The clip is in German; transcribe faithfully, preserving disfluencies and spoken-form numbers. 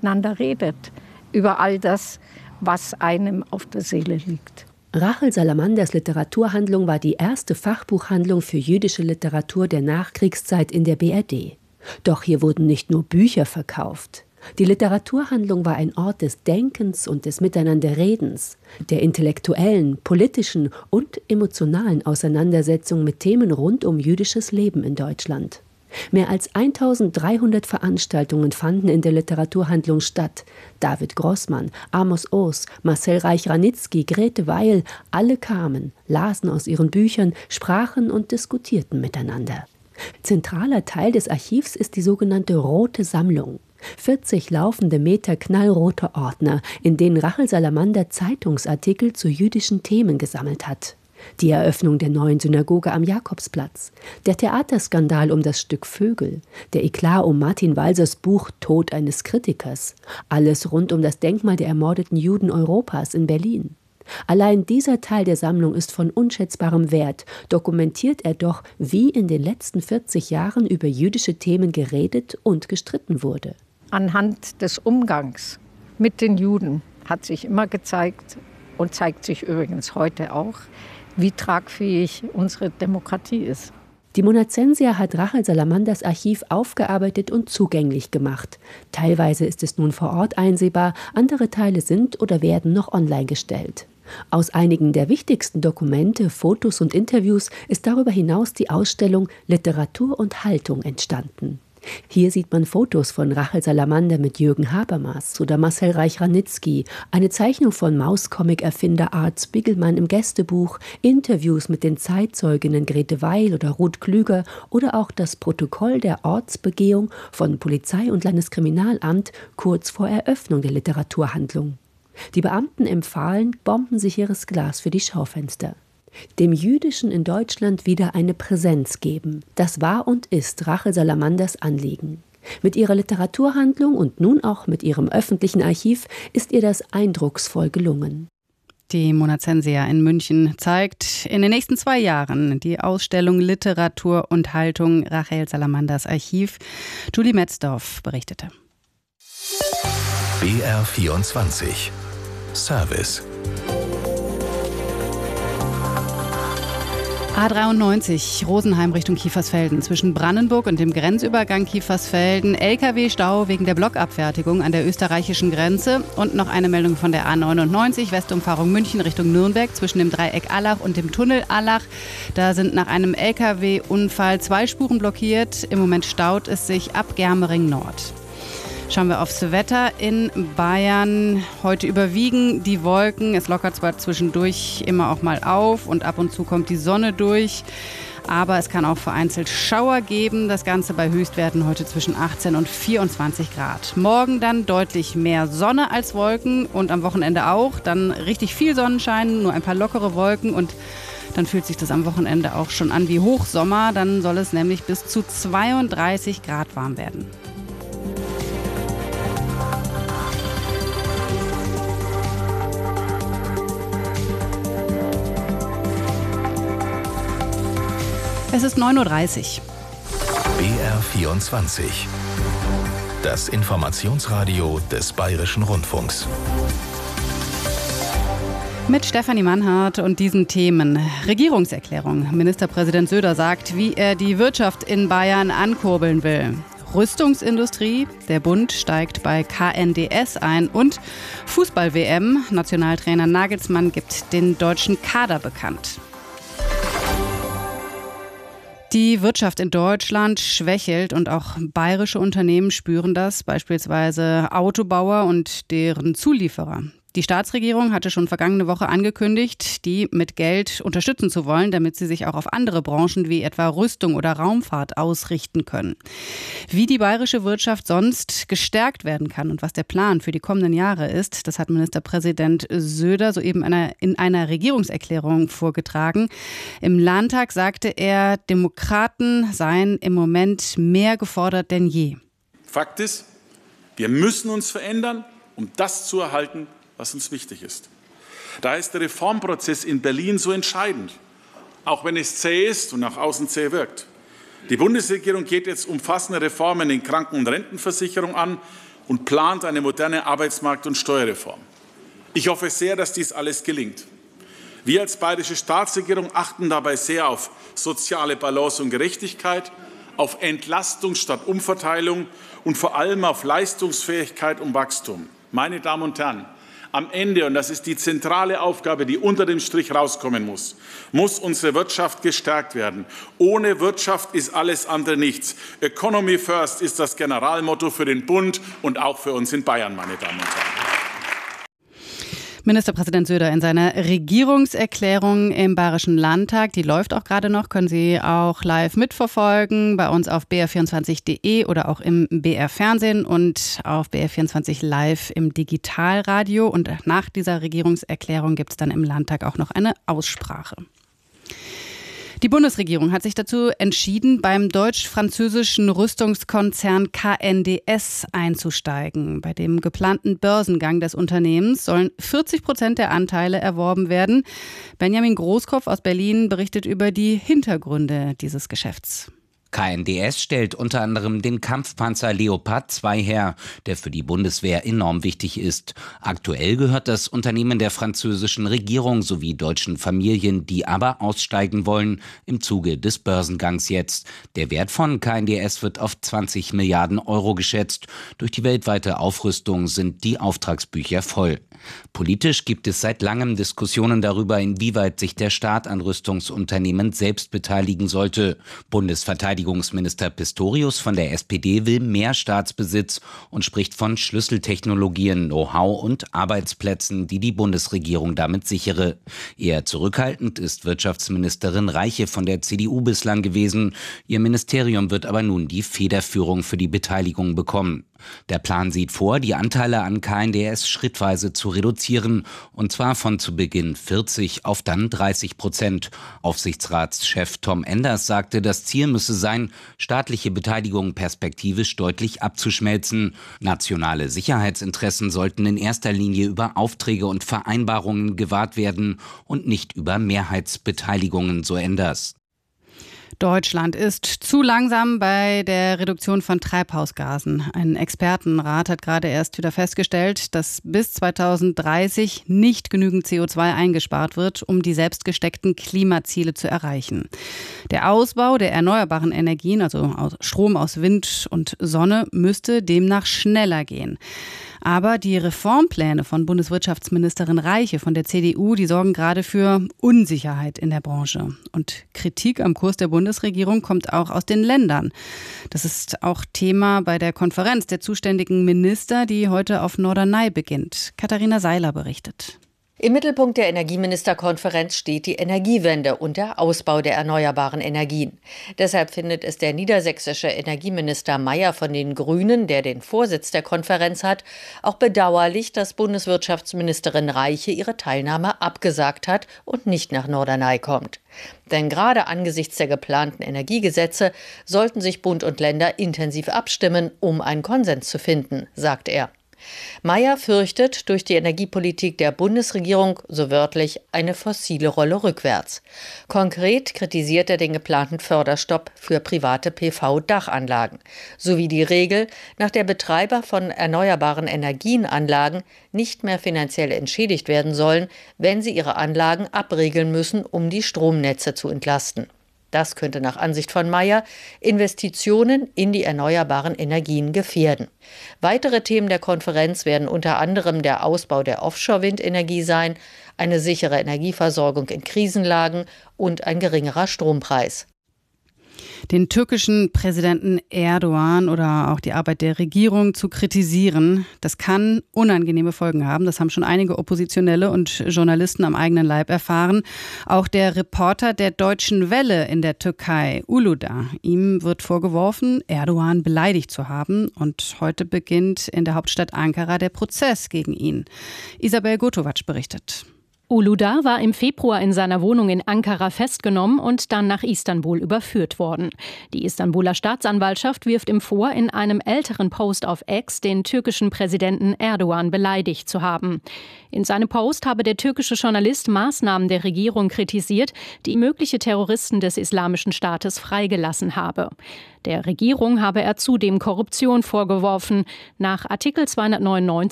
miteinander redet über all das, was einem auf der Seele liegt. Rachel Salamanders Literaturhandlung war die erste Fachbuchhandlung für jüdische Literatur der Nachkriegszeit in der B R D. Doch hier wurden nicht nur Bücher verkauft. Die Literaturhandlung war ein Ort des Denkens und des Miteinanderredens, der intellektuellen, politischen und emotionalen Auseinandersetzung mit Themen rund um jüdisches Leben in Deutschland. Mehr als eintausenddreihundert Veranstaltungen fanden in der Literaturhandlung statt. David Grossmann, Amos Oz, Marcel Reich-Ranitzky, Grete Weil, alle kamen, lasen aus ihren Büchern, sprachen und diskutierten miteinander. Zentraler Teil des Archivs ist die sogenannte Rote Sammlung. vierzig laufende Meter knallrote Ordner, in denen Rachel Salamander Zeitungsartikel zu jüdischen Themen gesammelt hat. Die Eröffnung der neuen Synagoge am Jakobsplatz, der Theaterskandal um das Stück Vögel, der Eklat um Martin Walsers Buch Tod eines Kritikers, alles rund um das Denkmal der ermordeten Juden Europas in Berlin. Allein dieser Teil der Sammlung ist von unschätzbarem Wert, dokumentiert er doch, wie in den letzten vierzig Jahren über jüdische Themen geredet und gestritten wurde. Anhand des Umgangs mit den Juden hat sich immer gezeigt und zeigt sich übrigens heute auch, wie tragfähig unsere Demokratie ist. Die Monacensia hat Rachel Salamanders Archiv aufgearbeitet und zugänglich gemacht. Teilweise ist es nun vor Ort einsehbar, andere Teile sind oder werden noch online gestellt. Aus einigen der wichtigsten Dokumente, Fotos und Interviews ist darüber hinaus die Ausstellung Literatur und Haltung entstanden. Hier sieht man Fotos von Rachel Salamander mit Jürgen Habermas oder Marcel Reich-Ranitzky, eine Zeichnung von Mauscomic-Erfinder Art Spiegelmann im Gästebuch, Interviews mit den Zeitzeuginnen Grete Weil oder Ruth Klüger oder auch das Protokoll der Ortsbegehung von Polizei und Landeskriminalamt kurz vor Eröffnung der Literaturhandlung. Die Beamten empfahlen bombensicheres Glas für die Schaufenster. Dem Jüdischen in Deutschland wieder eine Präsenz geben. Das war und ist Rachel Salamanders Anliegen. Mit ihrer Literaturhandlung und nun auch mit ihrem öffentlichen Archiv ist ihr das eindrucksvoll gelungen. Die Monacensia in München zeigt in den nächsten zwei Jahren die Ausstellung Literatur und Haltung Rachel Salamanders Archiv. Julie Metzdorf berichtete. B R vierundzwanzig Service. A dreiundneunzig, Rosenheim Richtung Kiefersfelden. Zwischen Brandenburg und dem Grenzübergang Kiefersfelden L K W-Stau wegen der Blockabfertigung an der österreichischen Grenze. Und noch eine Meldung von der A neunundneunzig, Westumfahrung München Richtung Nürnberg, zwischen dem Dreieck Allach und dem Tunnel Allach. Da sind nach einem L K W-Unfall zwei Spuren blockiert. Im Moment staut es sich ab Germering Nord. Schauen wir aufs Wetter in Bayern. Heute überwiegen die Wolken. Es lockert zwar zwischendurch immer auch mal auf und ab und zu kommt die Sonne durch. Aber es kann auch vereinzelt Schauer geben. Das Ganze bei Höchstwerten heute zwischen achtzehn und vierundzwanzig Grad. Morgen dann deutlich mehr Sonne als Wolken und am Wochenende auch. Dann richtig viel Sonnenschein, nur ein paar lockere Wolken und dann fühlt sich das am Wochenende auch schon an wie Hochsommer. Dann soll es nämlich bis zu zweiunddreißig Grad warm werden. Es ist neun Uhr dreißig. B R vierundzwanzig. Das Informationsradio des Bayerischen Rundfunks. Mit Stefanie Mannhardt und diesen Themen. Regierungserklärung. Ministerpräsident Söder sagt, wie er die Wirtschaft in Bayern ankurbeln will. Rüstungsindustrie, der Bund steigt bei K N D S ein und Fußball-W M. Nationaltrainer Nagelsmann gibt den deutschen Kader bekannt. Die Wirtschaft in Deutschland schwächelt und auch bayerische Unternehmen spüren das, beispielsweise Autobauer und deren Zulieferer. Die Staatsregierung hatte schon vergangene Woche angekündigt, die mit Geld unterstützen zu wollen, damit sie sich auch auf andere Branchen wie etwa Rüstung oder Raumfahrt ausrichten können. Wie die bayerische Wirtschaft sonst gestärkt werden kann und was der Plan für die kommenden Jahre ist, das hat Ministerpräsident Söder soeben in einer Regierungserklärung vorgetragen. Im Landtag sagte er, Demokraten seien im Moment mehr gefordert denn je. Fakt ist, wir müssen uns verändern, um das zu erhalten, was uns wichtig ist. Da ist der Reformprozess in Berlin so entscheidend, auch wenn es zäh ist und nach außen zäh wirkt. Die Bundesregierung geht jetzt umfassende Reformen in Kranken- und Rentenversicherung an, und plant eine moderne Arbeitsmarkt- und Steuerreform. Ich hoffe sehr, dass dies alles gelingt. Wir als bayerische Staatsregierung achten dabei sehr auf soziale Balance und Gerechtigkeit, auf Entlastung statt Umverteilung und vor allem auf Leistungsfähigkeit und Wachstum. Meine Damen und Herren, am Ende, und das ist die zentrale Aufgabe, die unter dem Strich rauskommen muss, muss unsere Wirtschaft gestärkt werden. Ohne Wirtschaft ist alles andere nichts. Economy first ist das Generalmotto für den Bund und auch für uns in Bayern, meine Damen und Herren. Ministerpräsident Söder in seiner Regierungserklärung im Bayerischen Landtag, die läuft auch gerade noch, können Sie auch live mitverfolgen bei uns auf b r vierundzwanzig punkt d e oder auch im B R Fernsehen und auf B R vierundzwanzig Live im Digitalradio. Und nach dieser Regierungserklärung gibt es dann im Landtag auch noch eine Aussprache. Die Bundesregierung hat sich dazu entschieden, beim deutsch-französischen Rüstungskonzern K N D S einzusteigen. Bei dem geplanten Börsengang des Unternehmens sollen vierzig Prozent der Anteile erworben werden. Benjamin Großkopf aus Berlin berichtet über die Hintergründe dieses Geschäfts. K N D S stellt unter anderem den Kampfpanzer Leopard zwei her, der für die Bundeswehr enorm wichtig ist. Aktuell gehört das Unternehmen der französischen Regierung sowie deutschen Familien, die aber aussteigen wollen, im Zuge des Börsengangs jetzt. Der Wert von K N D S wird auf zwanzig Milliarden Euro geschätzt. Durch die weltweite Aufrüstung sind die Auftragsbücher voll. Politisch gibt es seit langem Diskussionen darüber, inwieweit sich der Staat an Rüstungsunternehmen selbst beteiligen sollte. Bundesverteidigungsminister Pistorius von der S P D will mehr Staatsbesitz und spricht von Schlüsseltechnologien, Know-how und Arbeitsplätzen, die die Bundesregierung damit sichere. Eher zurückhaltend ist Wirtschaftsministerin Reiche von der C D U bislang gewesen. Ihr Ministerium wird aber nun die Federführung für die Beteiligung bekommen. Der Plan sieht vor, die Anteile an K N D S schrittweise zu reduzieren, und zwar von zu Beginn vierzig auf dann dreißig Prozent. Aufsichtsratschef Tom Enders sagte, das Ziel müsse sein, staatliche Beteiligung perspektivisch deutlich abzuschmelzen. Nationale Sicherheitsinteressen sollten in erster Linie über Aufträge und Vereinbarungen gewahrt werden und nicht über Mehrheitsbeteiligungen, so Enders. Deutschland ist zu langsam bei der Reduktion von Treibhausgasen. Ein Expertenrat hat gerade erst wieder festgestellt, dass bis zweitausenddreißig nicht genügend C O zwei eingespart wird, um die selbst gesteckten Klimaziele zu erreichen. Der Ausbau der erneuerbaren Energien, also Strom aus Wind und Sonne, müsste demnach schneller gehen. Aber die Reformpläne von Bundeswirtschaftsministerin Reiche von der C D U, die sorgen gerade für Unsicherheit in der Branche. Und Kritik am Kurs der Bundesregierung kommt auch aus den Ländern. Das ist auch Thema bei der Konferenz der zuständigen Minister, die heute auf Norderney beginnt. Katharina Seiler berichtet. Im Mittelpunkt der Energieministerkonferenz steht die Energiewende und der Ausbau der erneuerbaren Energien. Deshalb findet es der niedersächsische Energieminister Mayer von den Grünen, der den Vorsitz der Konferenz hat, auch bedauerlich, dass Bundeswirtschaftsministerin Reiche ihre Teilnahme abgesagt hat und nicht nach Norderney kommt. Denn gerade angesichts der geplanten Energiegesetze sollten sich Bund und Länder intensiv abstimmen, um einen Konsens zu finden, sagt er. Mayer fürchtet durch die Energiepolitik der Bundesregierung, so wörtlich, eine fossile Rolle rückwärts. Konkret kritisiert er den geplanten Förderstopp für private P V-Dachanlagen sowie die Regel, nach der Betreiber von erneuerbaren Energienanlagen nicht mehr finanziell entschädigt werden sollen, wenn sie ihre Anlagen abregeln müssen, um die Stromnetze zu entlasten. Das könnte nach Ansicht von Mayer Investitionen in die erneuerbaren Energien gefährden. Weitere Themen der Konferenz werden unter anderem der Ausbau der Offshore-Windenergie sein, eine sichere Energieversorgung in Krisenlagen und ein geringerer Strompreis. Den türkischen Präsidenten Erdogan oder auch die Arbeit der Regierung zu kritisieren, das kann unangenehme Folgen haben. Das haben schon einige Oppositionelle und Journalisten am eigenen Leib erfahren. Auch der Reporter der Deutschen Welle in der Türkei, Uludağ, ihm wird vorgeworfen, Erdogan beleidigt zu haben. Und heute beginnt in der Hauptstadt Ankara der Prozess gegen ihn. Isabel Gotovac berichtet. Uludağ war im Februar in seiner Wohnung in Ankara festgenommen und dann nach Istanbul überführt worden. Die Istanbuler Staatsanwaltschaft wirft ihm vor, in einem älteren Post auf X den türkischen Präsidenten Erdogan beleidigt zu haben. In seinem Post habe der türkische Journalist Maßnahmen der Regierung kritisiert, die mögliche Terroristen des Islamischen Staates freigelassen habe. Der Regierung habe er zudem Korruption vorgeworfen. Nach Artikel zweihundertneunundneunzig